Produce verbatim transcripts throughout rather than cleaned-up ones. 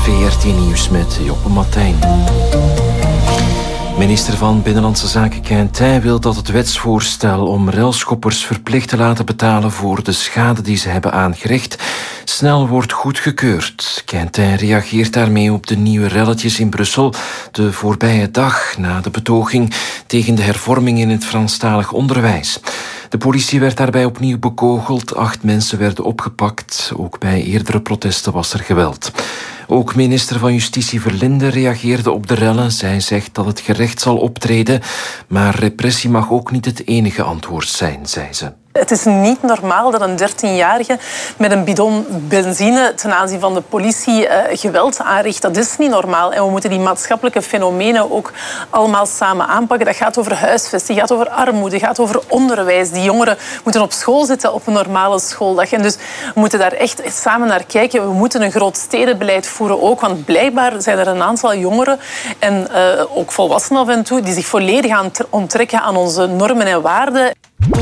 V R T Nieuws met Joppe Martijn. Minister van Binnenlandse Zaken Quintin wil dat het wetsvoorstel om railschoppers verplicht te laten betalen voor de schade die ze hebben aangericht snel wordt goedgekeurd. Quintin reageert daarmee op de nieuwe relletjes in Brussel de voorbije dag na de betoging tegen de hervorming in het Franstalig onderwijs. De politie werd daarbij opnieuw bekogeld. Acht mensen werden opgepakt. Ook bij eerdere protesten was er geweld. Ook minister van Justitie Verlinde reageerde op de rellen. Zij zegt dat het gerecht zal optreden, maar repressie mag ook niet het enige antwoord zijn, zei ze. Het is niet normaal dat een dertienjarige met een bidon benzine ten aanzien van de politie uh, geweld aanricht. Dat is niet normaal. En we moeten die maatschappelijke fenomenen ook allemaal samen aanpakken. Dat gaat over huisvesting, gaat over armoede, gaat over onderwijs. Die jongeren moeten op school zitten op een normale schooldag. En dus we moeten daar echt samen naar kijken. We moeten een groot stedenbeleid voeren ook. Want blijkbaar zijn er een aantal jongeren en uh, ook volwassenen af en toe die zich volledig aan onttrekken aan onze normen en waarden.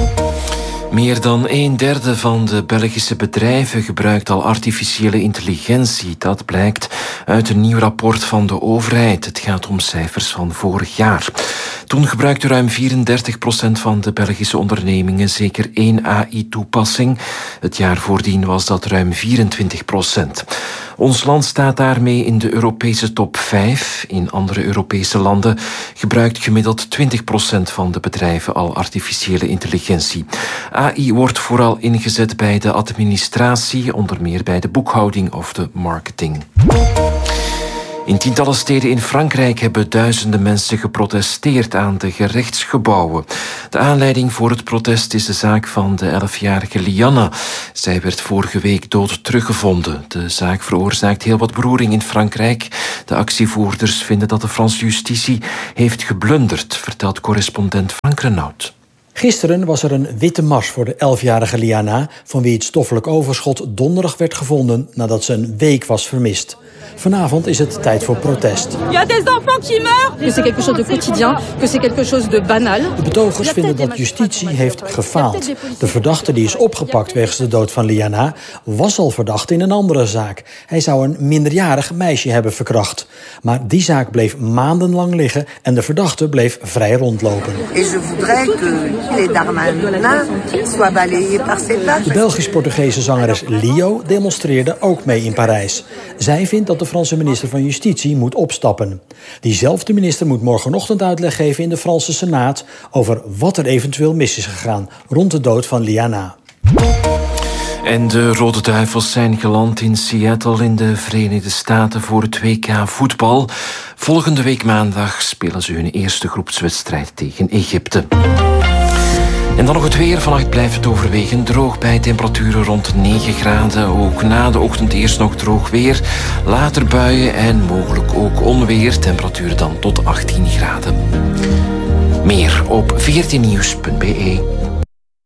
Meer dan een derde van de Belgische bedrijven gebruikt al artificiële intelligentie. Dat blijkt uit een nieuw rapport van de overheid. Het gaat om cijfers van vorig jaar. Toen gebruikte ruim vierendertig procent van de Belgische ondernemingen zeker één A I-toepassing. Het jaar voordien was dat ruim vierentwintig procent. Ons land staat daarmee in de Europese top vijf. In andere Europese landen gebruikt gemiddeld twintig procent van de bedrijven al artificiële intelligentie. A I wordt vooral ingezet bij de administratie, onder meer bij de boekhouding of de marketing. In tientallen steden in Frankrijk hebben duizenden mensen geprotesteerd aan de gerechtsgebouwen. De aanleiding voor het protest is de zaak van de elfjarige Lianne. Zij werd vorige week dood teruggevonden. De zaak veroorzaakt heel wat beroering in Frankrijk. De actievoerders vinden dat de Franse justitie heeft geblunderd, vertelt correspondent Frank Renaud. Gisteren was er een witte mars voor de elfjarige Liana, van wie het stoffelijk overschot donderdag werd gevonden nadat ze een week was vermist. Vanavond is het tijd voor protest. Il y a des enfants qui meurent. Que c'est quelque chose de quotidien, que c'est quelque chose de banal. De betogers vinden dat justitie heeft gefaald. De verdachte die is opgepakt wegens de dood van Liana was al verdacht in een andere zaak. Hij zou een minderjarig meisje hebben verkracht. Maar die zaak bleef maandenlang liggen en de verdachte bleef vrij rondlopen. De Belgisch-Portugese zangeres Lio demonstreerde ook mee in Parijs. Zij vindt dat de Franse minister van Justitie moet opstappen. Diezelfde minister moet morgenochtend uitleg geven in de Franse Senaat over wat er eventueel mis is gegaan rond de dood van Liana. En de Rode Duivels zijn geland in Seattle in de Verenigde Staten voor het W K voetbal. Volgende week maandag spelen ze hun eerste groepswedstrijd tegen Egypte. En dan nog het weer. Vannacht blijft het overwegend droog bij temperaturen rond negen graden. Ook na de ochtend eerst nog droog weer. Later buien en mogelijk ook onweer. Temperaturen dan tot achttien graden. Meer op v r t nieuws punt b e.